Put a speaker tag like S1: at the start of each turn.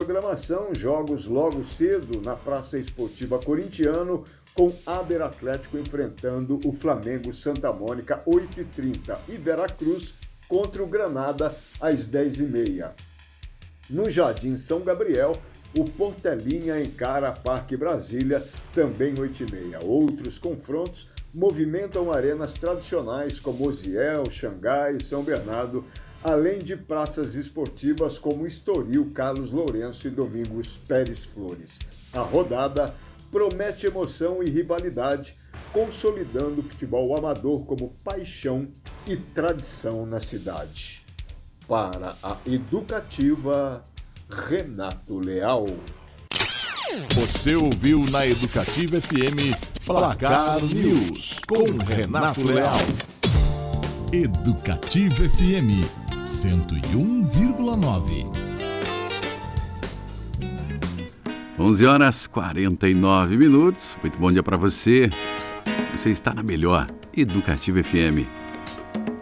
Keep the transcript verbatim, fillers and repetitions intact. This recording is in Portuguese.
S1: programação, jogos logo cedo na Praça Esportiva Corintiano, com Aber Atlético enfrentando o Flamengo Santa Mônica, oito e trinta, e Veracruz contra o Granada, às dez e meia. No Jardim São Gabriel, o Portelinha encara Parque Brasília, também oito e meia. Outros confrontos movimentam arenas tradicionais como Osiel, Xangai e São Bernardo, além de praças esportivas como Estoril, Carlos Lourenço e Domingos Pérez Flores. A rodada promete emoção e rivalidade, consolidando o futebol amador como paixão e tradição na cidade. Para a Educativa, Renato Leal.
S2: Você ouviu na Educativa F M Placar News com Renato Leal. Educativa F M cento e um vírgula nove.
S3: onze horas e quarenta e nove minutos. Muito bom dia para você. Você está na melhor Educativa F M